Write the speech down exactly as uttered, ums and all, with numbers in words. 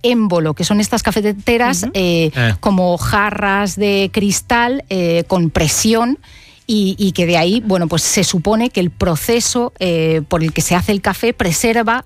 émbolo, que son estas cafeteras uh-huh. eh, eh. como jarras de cristal eh, con presión. Y, y que de ahí, bueno, pues se supone que el proceso eh, por el que se hace el café preserva